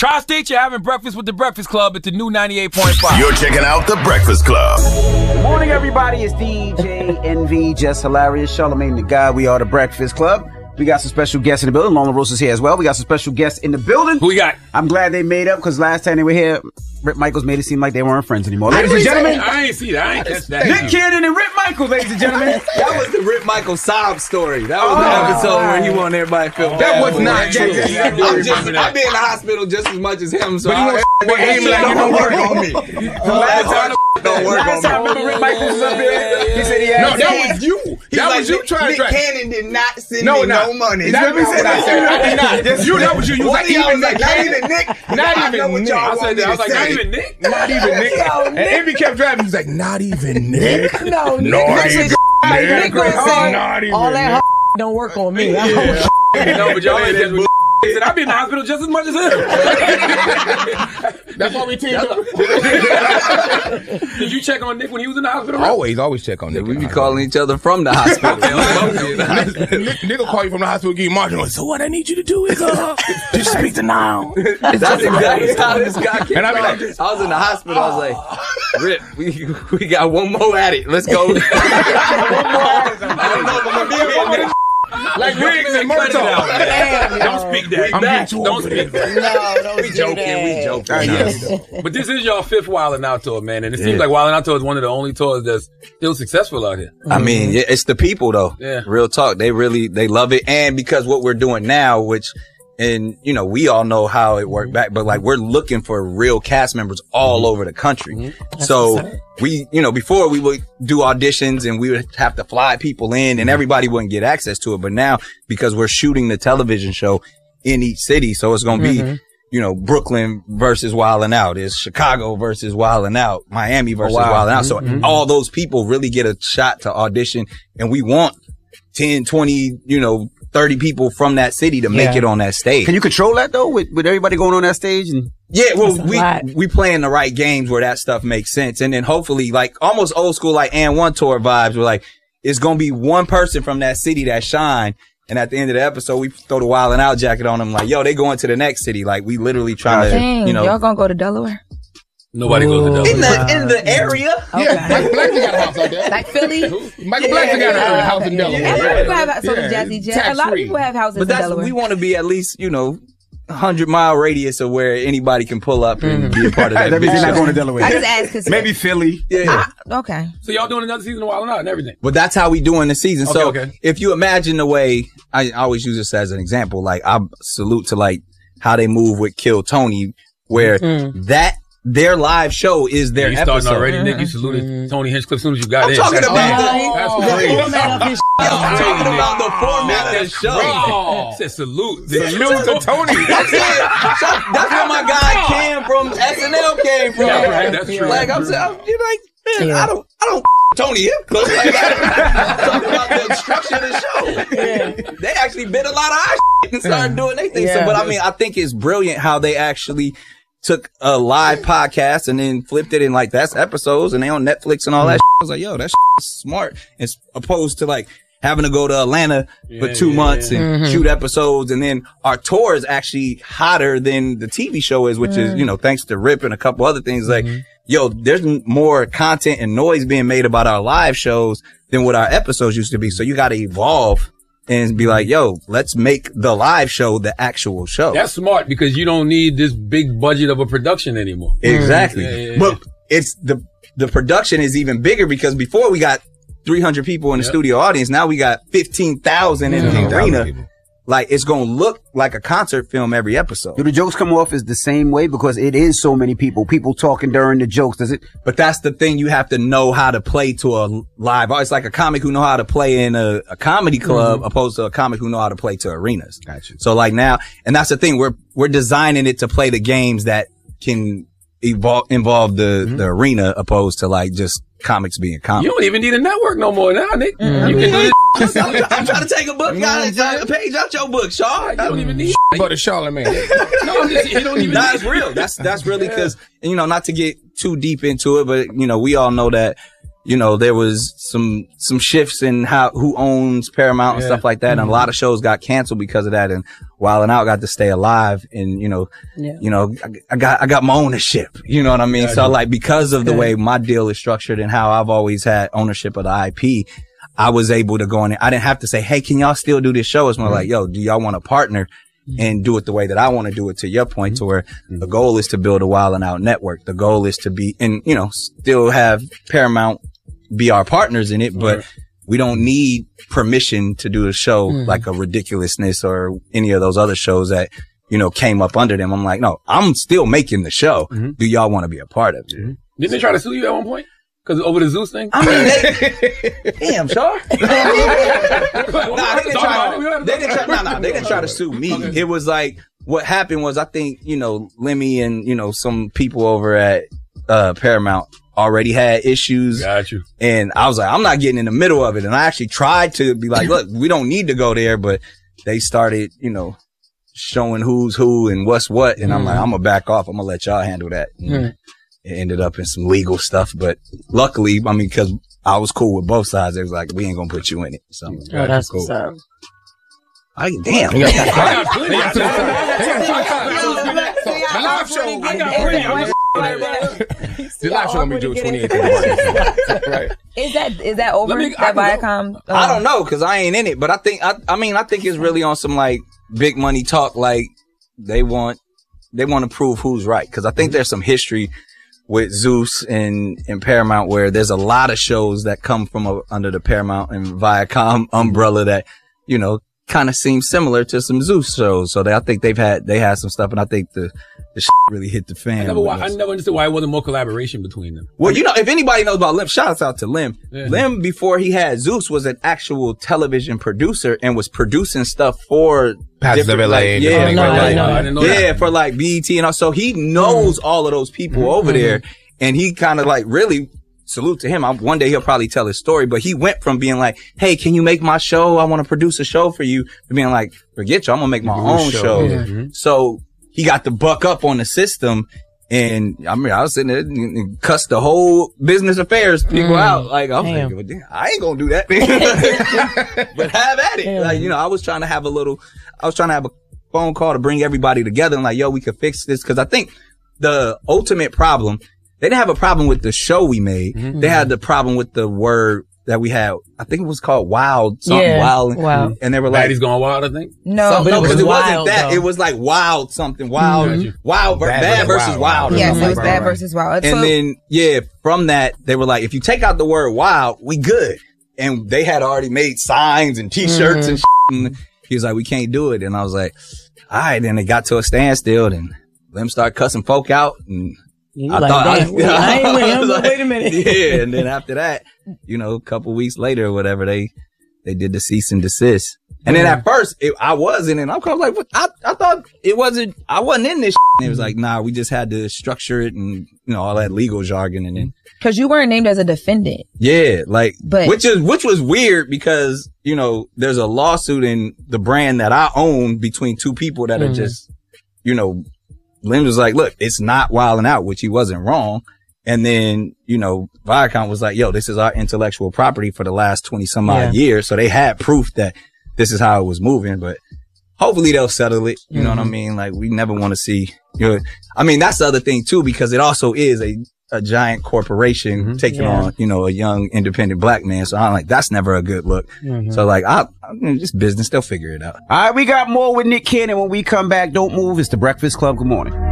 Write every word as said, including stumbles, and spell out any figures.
Tri-State, you're having breakfast with The Breakfast Club at the new ninety-eight point five. You're checking out The Breakfast Club. Good morning, everybody. It's D J N V, Just Hilarious, Charlamagne the God. We are The Breakfast Club. We got some special guests in the building. Lola Rosa's here as well. We got some special guests in the building. Who we got? I'm glad they made up because last time they were here, Rick Michaels made it seem like they weren't friends anymore. Ladies and gentlemen, I ain't see that. I ain't catch that. Nick Cannon and Rick Michaels, ladies and gentlemen. That was the Rick Michaels sob story. That was Oh, the episode right. where he wanted everybody to feel Oh, bad. that was for not him. true. Yeah, yeah, I do I'm just, remember that. I've been in the hospital just as much as him, so But he I, was but him he like don't you work don't on me. The last time, Don't work last on time me. remember Rick Michaels was up here? He said he had No, that was you. He's That like, was you Nick, trying to Nick drag. Cannon did not send No, me not. no money. That was said that. You, that was you. You was One like, of y'all even was like, Nick not Cannon? even Nick. Not I know even what Nick. y'all I want said me that. I was to like, not say. even Nick. Not even Nick. And Envy kept driving. He was like, not even Nick. No, Nick. Not even Like, Nick. Nick gonna say, Not even all that Nick. h- don't work on me. I don't Yeah. No, but y'all ain't catch me. He said, I've been in the hospital just as much as him. That's why we teamed up. Did you check on Nick when he was in the hospital? Always, always check on Nick. We be calling each other from the hospital. Nick, Nick will call you from the hospital, give you margin. So what I need you to do is uh, just speak to now. That's exactly how this guy came And I be like, I was in the hospital. I was like, Rip, we we got one more at it. Let's go. One more I don't know if I'm gonna be here. Like Riggs and Murtaugh. Don't speak that. I'm getting too Don't old for speak this. that. No, don't We do joking, that. we joking. Yes. But this is your fifth Wildin' Out tour, man. And it seems Yeah. like Wildin' Out tour is one of the only tours that's still successful out here. I mean, yeah, it's the people though. Yeah. Real talk. They really, they love it. And because what we're doing now, which, and you know, we all know how it worked back, but like we're looking for real cast members all over the country. So we, you know, before we would do auditions and we would have to fly people in and everybody wouldn't get access to it. But now because we're shooting the television show in each city, so it's going to be, you know, Brooklyn versus Wildin' Out, is Chicago versus Wildin' Out, Miami versus wow. Wildin' Out. So all those people really get a shot to audition, and we want ten, twenty, you know, thirty people from that city to make Yeah. it on that stage. Can you control that though, with, with everybody going on that stage? And Yeah, well, That's a we lot. we playing the right games where that stuff makes sense, and then hopefully, like almost old school, like and one tour vibes. We're like, it's gonna be one person from that city that shine, and at the end of the episode, we throw the Wildin' Out jacket on them. Like, yo, they going to the next city. Like, we literally trying to, Dang, you know, y'all gonna go to Delaware? Nobody goes to in Delaware. the in the area. Yeah, Michael Blackson got a house out there. Like Philly? Michael Blackson got a house in Delaware. A lot of people have, so Yeah, does Jazzy J. A tax lot of free. people have houses But in that's Delaware. we want to be at least, you know, a hundred mile radius of where anybody can pull up and be a part of that. that means big they're not show. going to Delaware. I just asked because Maybe Philly. Yeah. okay. So y'all doing another season of Wildin' Out and everything? But that's how we doing the season. so Okay, okay. if you imagine the way, I always use this as an example, like I salute to like how they move with Kill Tony, where that, their live show is their you episode. starting already, Nick? You saluted Tony Hinchcliffe as soon as you got I'm in. talking That's about crazy. the- That's Oh, crazy. format of his I'm talking about the format of the That's show. crazy. Said salute. Salute to Tony. That's it. So that's where my guy Cam from S N L came from. Yeah, right, that's true. Like I'm saying, you're like, man, Yeah. I don't, I don't Tony Hinchcliffe. Like, I'm talking about the structure of the show. They actually bit a lot of our shit and started doing their thing. So, Yeah. but I mean, I think it's brilliant how they actually took a live podcast and then flipped it in like that's episodes and they on Netflix and all that. Shit. I was like, yo, that's smart. As opposed to like having to go to Atlanta for two yeah, months yeah. and shoot episodes. And then our tour is actually hotter than the T V show is, which is, you know, thanks to Rip and a couple other things. Like, yo, there's m- more content and noise being made about our live shows than what our episodes used to be. So you got to evolve and be like, yo, let's make the live show the actual show. That's smart because you don't need this big budget of a production anymore. Exactly. Yeah, yeah, yeah. But it's the, the production is even bigger because before we got three hundred people in the Yep. studio audience. Now we got fifteen thousand in the fifteen thousand arena. people. Like, it's going to look like a concert film every episode. Do the jokes come off as the same way because it is so many people, people talking during the jokes? Does it? But that's the thing. You have to know how to play to a live. It's like a comic who know how to play in a, a comedy club Mm-hmm. opposed to a comic who know how to play to arenas. Gotcha. So like now, and that's the thing. We're, we're designing it to play the games that can evolve, involve the, Mm-hmm. the arena opposed to like just comics being You comics. don't even need a network no more now, Nick. Mm-hmm. You can do this. I'm, I'm trying to take a book, guys. A page out your book, Shaw. You don't even need. But the Charlamagne. No, I'm just, he don't even. Nah, need it's real. That's, that's really cause, you know, not to get too deep into it, but you know, we all know that you know, there was some, some shifts in how, who owns Paramount and Yeah. stuff like that. Mm-hmm. And a lot of shows got canceled because of that. And Wild 'N Out got to stay alive. And, you know, Yeah. you know, I, I got, I got my ownership. You know what I mean? Yeah, so I like, because of the way my deal is structured and how I've always had ownership of the I P, I was able to go in there. I didn't have to say, hey, can y'all still do this show? It's more mm-hmm. like, yo, do y'all want to partner and do it the way that I want to do it, to your point, to where the goal is to build a Wild 'N Out network. The goal is to be, and, you know, still have Paramount be our partners in it, but we don't need permission to do a show mm. like a Ridiculousness or any of those other shows that, you know, came up under them. I'm like, no, I'm still making the show. Mm-hmm. Do y'all want to be a part of it? Mm-hmm. Didn't they try to sue you at one point? Cause over the Zeus thing? I mean, they, damn, Char. nah, they didn't try, they didn't try, nah, nah, they didn't try to sue me. Okay. It was like, what happened was, I think, you know, Lemmy and, you know, some people over at, uh, Paramount already had issues. Got you. And I was like, I'm not getting in the middle of it. And I actually tried to be like, look, we don't need to go there, but they started, you know, showing who's who and what's what. And mm. I'm like, I'm gonna back off. I'm gonna let y'all handle that. Mm. It ended up in some legal stuff, but luckily, I mean, because I was cool with both sides, it was like, we ain't gonna put you in it. So, oh, that's cool. What's I, damn. I got plenty. The live show. I got plenty. The live show gonna be June twenty-eighth. Right. Is that is that over? Me, that Viacom? Uh, I don't know, cause I ain't in it, but I think I I mean I think it's really on some like big money talk. Like they want they want to prove who's right, cause I think there's some history with Zeus and, and Paramount where there's a lot of shows that come from a, under the Paramount and Viacom umbrella that, you know, kind of seem similar to some Zeus shows. So they, I think they've had, they had some stuff, and I think the, the shit really hit the fan. I never, I never understood why it wasn't more collaboration between them. Well, you know, if anybody knows about Lim, shout out to Lim. Yeah. Lim, before he had Zeus, was an actual television producer and was producing stuff for Past different, like, yeah, oh, no, like, I know. I didn't know yeah, that. for like B E T and all. So he knows mm. all of those people mm-hmm. over there, and he kind of like really salute to him. I, one day he'll probably tell his story, but he went from being like, hey, can you make my show? I want to produce a show for you, to being like, forget you, I'm gonna make my own show. show. Yeah. Mm-hmm. So he got to buck up on the system. And I mean, I was sitting there and cussed the whole business affairs people mm. out. Like, I was Damn. like, I ain't gonna do that. But have at it. Damn. Like, you know, I was trying to have a little, I was trying to have a phone call to bring everybody together and like, yo, we could fix this. Cause I think the ultimate problem, they didn't have a problem with the show we made. Mm-hmm. They had the problem with the word that we had. I think it was called Wild, something yeah, Wild. Wow. And they were like, Daddy's Going Wild, I think. No, but no, it, was it wild, wasn't that. Though. It was like Wild something, Wild, Mm-hmm. Wild, bad, bad versus Wild. wild or yes, something it was like Bad that. versus Wild. And so, then, yeah, from that, they were like, if you take out the word Wild, we good. And they had already made signs and T-shirts mm-hmm. and shit. And he was like, we can't do it. And I was like, all right. Then it got to a standstill, and Lim started cussing folk out, and You I like, thought, I, I, ain't, I ain't with him, like, wait a minute. Yeah, and then after that, you know, a couple weeks later or whatever, they they did the cease and desist. And then at first, it, I was in it. I'm kind of like, what? I, I thought it wasn't, I wasn't in this shit. And it was like, nah, we just had to structure it and, you know, all that legal jargon. And then, cause you weren't named as a defendant. yeah, like, But- which is, which was weird because, you know, there's a lawsuit in the brand that I own between two people that Mhm. are just, you know, Lim was like, look, it's not Wild 'N Out, which he wasn't wrong. And then, you know, Viacom was like, yo, this is our intellectual property for the last twenty some odd Yeah. years. So they had proof that this is how it was moving, but hopefully they'll settle it. You mm-hmm. know what I mean? Like, we never want to see, you know, I mean, that's the other thing too, because it also is a, a giant corporation mm-hmm. taking yeah. on, you know, a young independent black man. So I'm like, that's never a good look. Mm-hmm. So like, I, I mean, just business, they'll figure it out. All right, we got more with Nick Cannon when we come back. Don't move. It's the Breakfast Club. Good morning.